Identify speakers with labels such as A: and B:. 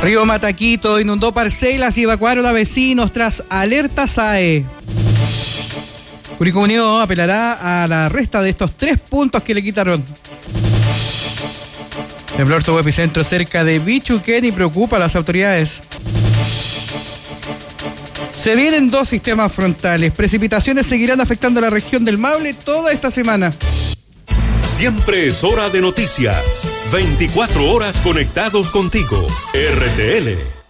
A: Río Mataquito inundó parcelas y evacuaron a vecinos tras alerta SAE. Curicó Unido apelará a la resta de estos 3 puntos que le quitaron. Temblor tuvo epicentro cerca de Bichuquén y preocupa a las autoridades. Se vienen 2 sistemas frontales. Precipitaciones seguirán afectando a la región del Maule toda esta semana.
B: Siempre es hora de noticias. 24 horas conectados contigo. RTL.